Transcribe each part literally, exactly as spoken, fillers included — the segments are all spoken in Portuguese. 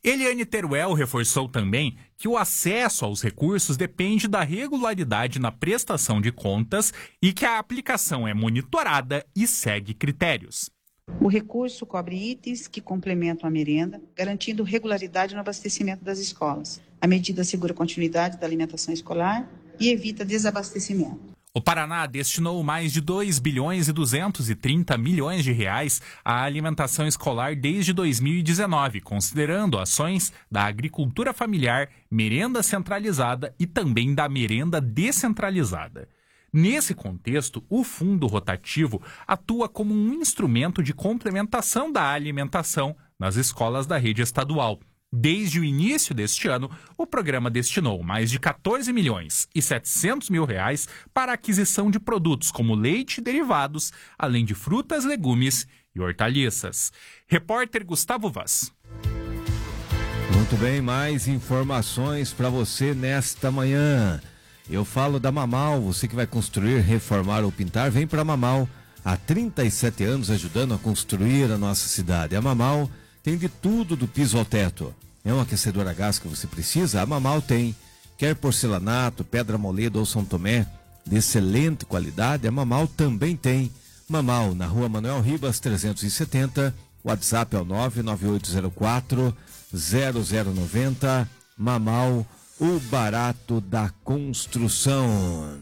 Eliane Teruel reforçou também que o acesso aos recursos depende da regularidade na prestação de contas e que a aplicação é monitorada e segue critérios. O recurso cobre itens que complementam a merenda, garantindo regularidade no abastecimento das escolas. A medida assegura a continuidade da alimentação escolar e evita desabastecimento. O Paraná destinou mais de dois bilhões e duzentos e trinta milhões de reais à alimentação escolar desde dois mil e dezenove, considerando ações da agricultura familiar, merenda centralizada e também da merenda descentralizada. Nesse contexto, o fundo rotativo atua como um instrumento de complementação da alimentação nas escolas da rede estadual. Desde o início deste ano, o programa destinou mais de quatorze milhões e setecentos mil reais para a aquisição de produtos como leite e derivados, além de frutas, legumes e hortaliças. Repórter Gustavo Vaz. Muito bem, mais informações para você nesta manhã. Eu falo da Mamal, você que vai construir, reformar ou pintar, vem para a Mamal. Há trinta e sete anos ajudando a construir a nossa cidade. A Mamal tem de tudo do piso ao teto. É um aquecedor a gás que você precisa? A Mamal tem. Quer porcelanato, pedra moledo ou São Tomé de excelente qualidade? A Mamal também tem. Mamal, na rua Manuel Ribas trezentos e setenta. WhatsApp é o nove nove oito zero quatro zero zero nove zero. Mamal, o barato da construção.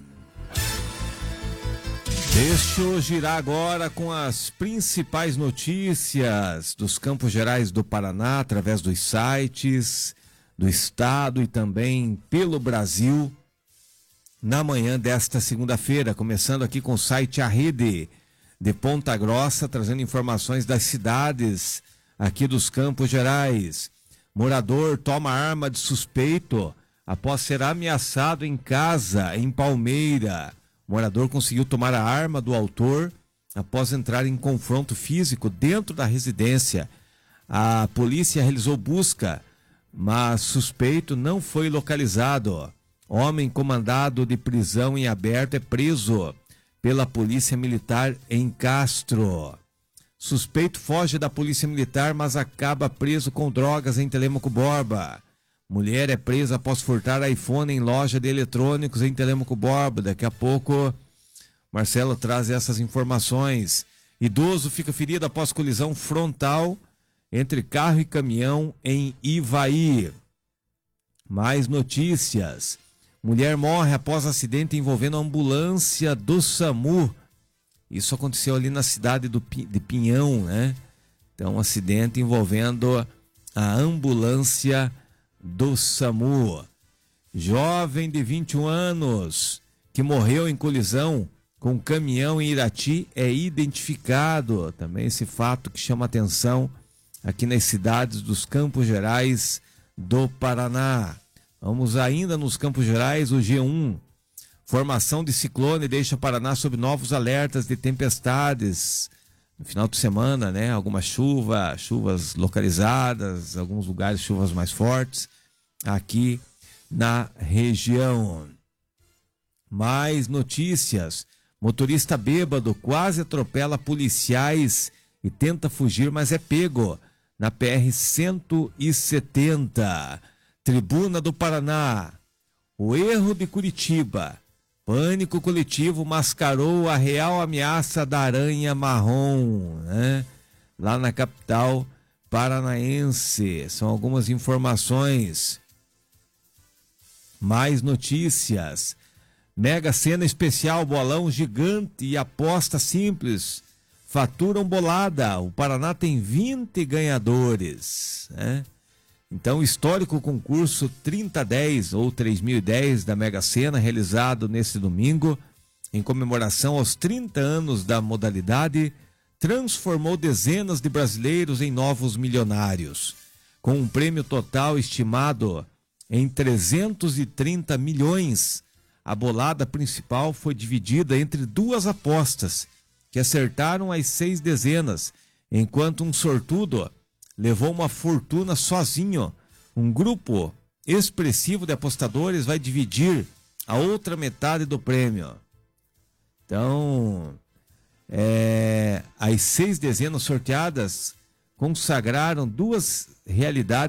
Deixa eu girar agora com as principais notícias dos Campos Gerais do Paraná, através dos sites do estado e também pelo Brasil, na manhã desta segunda-feira, começando aqui com o site A Rede de Ponta Grossa, trazendo informações das cidades aqui dos Campos Gerais. Morador toma arma de suspeito após ser ameaçado em casa, em Palmeira. O morador conseguiu tomar a arma do autor após entrar em confronto físico dentro da residência. A polícia realizou busca, mas suspeito não foi localizado. Homem com mandado de prisão em aberto é preso pela Polícia Militar em Castro. Suspeito foge da Polícia Militar, mas acaba preso com drogas em Telêmaco Borba. Mulher é presa após furtar iPhone em loja de eletrônicos em Telêmaco Borba. Daqui a pouco, Marcelo traz essas informações. Idoso fica ferido após colisão frontal entre carro e caminhão em Ivaí. Mais notícias. Mulher morre após acidente envolvendo a ambulância do SAMU. Isso aconteceu ali na cidade do, de Pinhão, né? Então, um acidente envolvendo a ambulância do SAMU. Jovem de vinte e um anos que morreu em colisão com um caminhão em Irati é identificado. Também esse fato que chama atenção aqui nas cidades dos Campos Gerais do Paraná. Vamos ainda nos Campos Gerais, o G um. Formação de ciclone deixa Paraná sob novos alertas de tempestades. No final de semana, né? Alguma chuva, chuvas localizadas, alguns lugares chuvas mais fortes aqui na região. Mais notícias. Motorista bêbado quase atropela policiais e tenta fugir, mas é pego na P R cento e setenta. Tribuna do Paraná. O erro de Curitiba. Pânico coletivo mascarou a real ameaça da aranha marrom, né? Lá na capital paranaense. São algumas informações. Mais notícias. Mega Sena especial, bolão gigante e aposta simples. Faturam bolada. O Paraná tem vinte ganhadores, né? Então, o histórico concurso trinta dez ou três mil e dez da Mega Sena, realizado neste domingo, em comemoração aos trinta anos da modalidade, transformou dezenas de brasileiros em novos milionários. Com um prêmio total estimado em trezentos e trinta milhões, a bolada principal foi dividida entre duas apostas, que acertaram as seis dezenas, enquanto um sortudo levou uma fortuna sozinho. Um grupo expressivo de apostadores vai dividir a outra metade do prêmio. Então, é, as seis dezenas sorteadas consagraram duas realidades